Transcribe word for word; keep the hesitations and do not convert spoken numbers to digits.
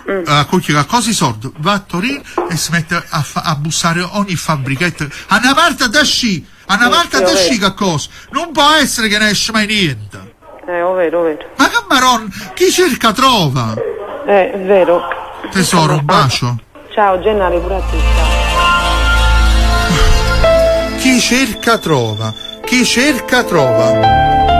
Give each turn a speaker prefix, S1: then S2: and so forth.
S1: Mm.
S2: Uh, con così sordi va a Torino e si mette a, fa- a bussare ogni fabbrichetto a una parte da sci a una parte da sci che cosa non può essere che ne esce mai niente,
S1: eh ovvero ovvero
S2: ma che maron chi cerca trova,
S1: eh è vero
S2: tesoro, un bacio,
S1: ciao Gennaro, pure a te, ciao.
S2: chi cerca trova, chi cerca trova.